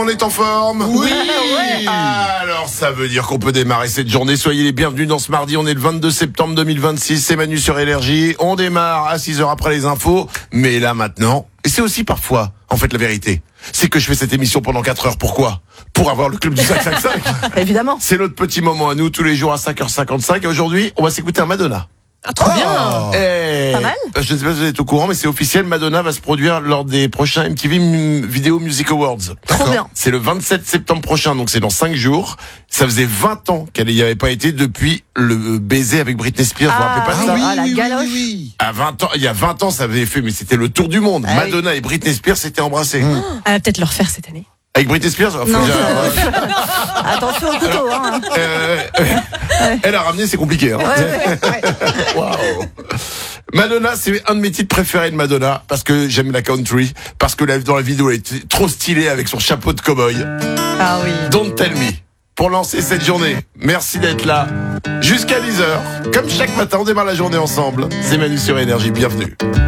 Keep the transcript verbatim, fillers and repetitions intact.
est en forme? Oui. Alors ça veut dire qu'on peut démarrer cette journée. Soyez les bienvenus dans ce mardi. On est le vingt-deux septembre deux mille vingt-six. C'est Manu sur Énergie. On démarre à six heures après les infos. Mais là maintenant, et c'est aussi parfois, en fait, la vérité, c'est que je fais cette émission pendant quatre heures. Pourquoi? Pour avoir le club du cinq cinq cinq. Évidemment. C'est notre petit moment à nous, tous les jours à cinq heures cinquante-cinq. Et aujourd'hui, on va s'écouter un Madonna. Ah, trop bien. Et Pas mal. Je ne sais pas si vous êtes au courant, mais c'est officiel. Madonna va se produire lors des prochains M T V M- Video Music Awards. Trop bien. C'est le vingt-sept septembre prochain, donc c'est dans cinq jours. Ça faisait vingt ans qu'elle n'y avait pas été depuis le baiser avec Britney Spears. Vous vous rappelez pas de Ah ça? oui. la oui, galoche. oui, oui. À vingt ans, il y a vingt ans, ça avait fait, mais c'était le tour du monde. Ah oui. Madonna et Britney Spears s'étaient embrassés. Elle va peut-être le refaire cette année. Avec Britney Spears, faut Non. déjà- Attention au couteau, hein. Euh, euh, elle a ramené, c'est compliqué. Hein. Ouais, ouais, ouais. Waouh. Madonna, c'est un de mes titres préférés de Madonna parce que j'aime la country, parce que la- dans la vidéo elle était trop stylée avec son chapeau de cow-boy. Ah oui. Don't Tell Me. Pour lancer cette journée, merci d'être là. Jusqu'à dix heures, comme chaque matin, on démarre la journée ensemble. C'est Manu sur Énergie, bienvenue.